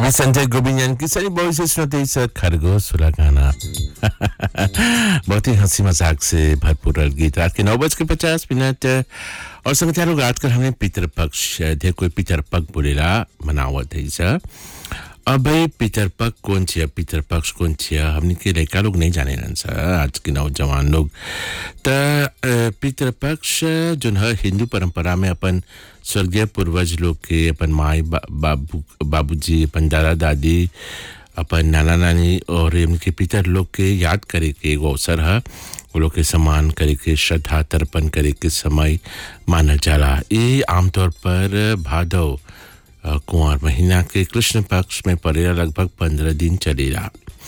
अभी संजय गोबिंदन की सारी बॉयज से सुनते इस खरगोश सुला गाना बहुत ही हंसी मजाक से भरपूर गीत रात के 9:50 और समाचारों आजकल हमने पितरपक्ष थे कोई पितरपक बोलेला मनावत है सर अब भाई पितरपक कौन छिया पितरपक्ष कौन छिया हमने के लड़का लोग नहीं जाने रन सर आज के नौजवान लोग त पितरपक्ष जो है हिंदू परंपरा में अपन स्वर्गीय पूर्वज लोग के अपन माई बाबूजी अपन दादा दादी अपन नाना नानी और इनके पितर लोग के याद करे के एगो अवसर है वो लोग के सम्मान करे के श्रद्धा तर्पण करे के समय मानल जाला। ये आमतौर पर भादव कुंवर महीना के कृष्ण पक्ष में पड़ेला लगभग 15 दिन चलेला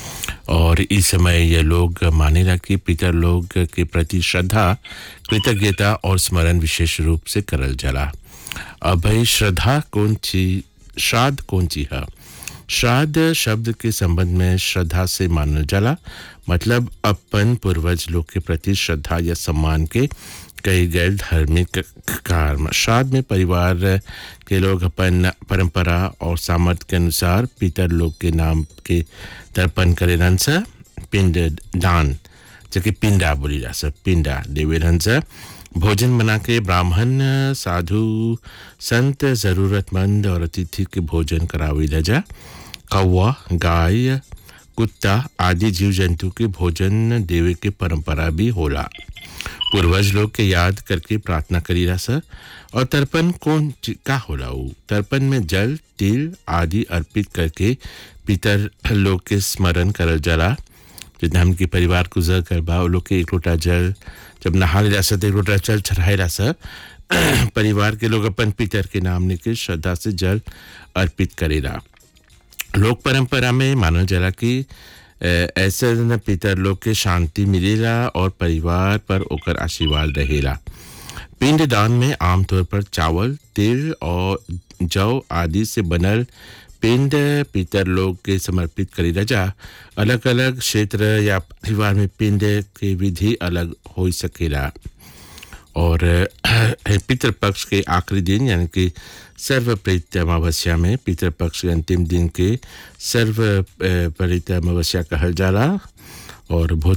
और इस समय ये लोग मानेला कि पितर लोग के प्रति श्रद्धा कृतज्ञता और स्मरण विशेष रूप से करल जाला। अब भाई श्रद्धा कौन ची श्राद्ध कौन ची है श्राद्ध शब्द के संबंध में श्रद्धा से मानल जाला मतलब अपन पूर्वज लोग के प्रति श्रद्धा या सम्मान के कई गए धार्मिक कर्म। श्राद्ध में परिवार के लोग अपन परंपरा और सामर्थ्य के अनुसार पितर लोग के नाम के तर्पण करेलन सा पिंड दान जबकि पिंडा बोली जा सब पिंडा देवेलन सा भोजन बना के ब्राह्मण साधु संत जरूरतमंद और अतिथि के भोजन करावे जा। कौवा गाय कुत्ता आदि जीव जंतु के भोजन देवे के परंपरा भी होला। पूर्वज लोग के याद करके प्रार्थना करीला सर और तर्पण कौन का होला तर्पण में जल तिल आदि अर्पित करके पितर लोग के स्मरण करल जाला। जितना हमके परिवार गुजर कर बा लोग के एक लोटा जल जब नहा ले जा सकते एक लोटा जल चढ़ाएला सर परिवार के लोग अपन पितर के नाम लेके श्रद्धा से जल अर्पित करेला। लोक परंपरा में मानल जाला कि ऐसे न पितर लोग के शांति मिलेला और परिवार पर ओकर आशीर्वाद रहेला। पिंड दान में आमतौर पर चावल तिल और जौ आदि से बनल पिंड पितर लोग के समर्पित करेला जा। अलग अलग क्षेत्र या परिवार में पिंड के विधि अलग हो सकेला और पितरपक्ष के आखिरी दिन यानी कि सर्वप्रीत अमावस्या में पितरपक्ष के अंतिम दिन के सर्वप्रीत अमावस्या कहल जाला और बहुत